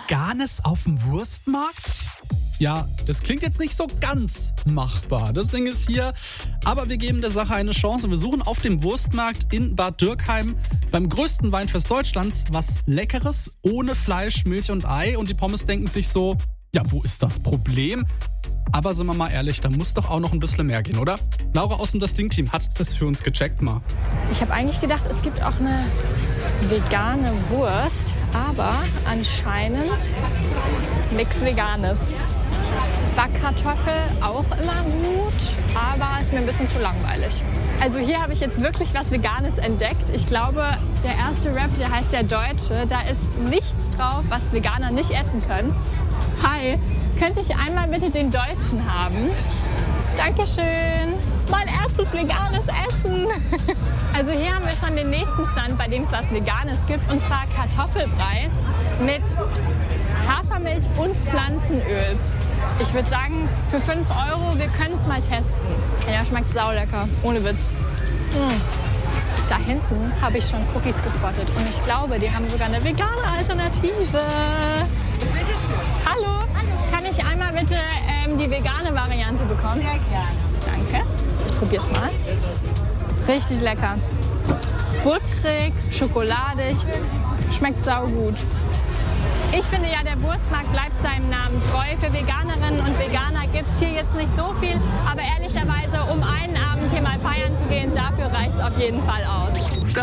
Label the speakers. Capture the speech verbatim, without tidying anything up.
Speaker 1: Veganes auf dem Wurstmarkt? Ja, das klingt jetzt nicht so ganz machbar. Das Ding ist hier, aber wir geben der Sache eine Chance. Wir suchen auf dem Wurstmarkt in Bad Dürkheim beim größten Weinfest Deutschlands was Leckeres, ohne Fleisch, Milch und Ei. Und die Pommes denken sich so, ja, wo ist das Problem? Aber sind wir mal ehrlich, da muss doch auch noch ein bisschen mehr gehen, oder? Laura aus dem Das Ding-Team hat das für uns gecheckt mal.
Speaker 2: Ich habe eigentlich gedacht, es gibt auch eine vegane Wurst, aber anscheinend nichts Veganes. Backkartoffel auch immer gut, aber ist mir ein bisschen zu langweilig. Also hier habe ich jetzt wirklich was Veganes entdeckt. Ich glaube, der erste Rap, der heißt Der Deutsche. Da ist nichts drauf, was Veganer nicht essen können. Hi, könnte ich einmal bitte den Deutschen haben? Dankeschön. Mein erstes veganes Essen. Also hier haben wir schon den nächsten Stand, bei dem es was Veganes gibt. Und zwar Kartoffelbrei mit Hafermilch und Pflanzenöl. Ich würde sagen, für fünf Euro, wir können es mal testen. Ja, schmeckt saulecker, ohne Witz. Mmh. Da hinten habe ich schon Cookies gespottet und ich glaube, die haben sogar eine vegane Alternative.
Speaker 3: Bitteschön.
Speaker 2: Hallo.
Speaker 3: Hallo.
Speaker 2: Kann ich einmal bitte ähm, die vegane Variante bekommen?
Speaker 3: Sehr gerne.
Speaker 2: Danke. Ich probiere es mal. Richtig lecker. Butterig, schokoladig, schmeckt saugut. Ich finde ja, der Wurstmarkt bleibt seinem Namen treu. Für Veganerinnen und Veganer gibt es hier jetzt nicht so viel. Aber ehrlicherweise, um einen Abend hier mal feiern zu gehen, dafür reicht es auf jeden Fall aus.